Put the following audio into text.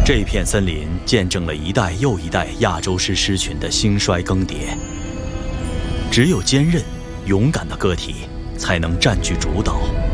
这片森林见证了一代又一代亚洲狮狮群的兴衰更迭。只有坚韧、勇敢的个体才能占据主导。